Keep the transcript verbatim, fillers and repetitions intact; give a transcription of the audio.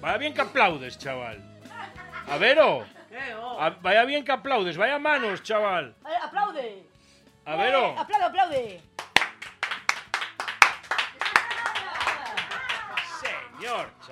Vaya bien que aplaudes, chaval. A ver, oh. A, vaya bien que aplaudes, vaya manos, chaval. A ver, aplaude. A ver, oh. Eh, aplaude, aplaude. Señor, chaval.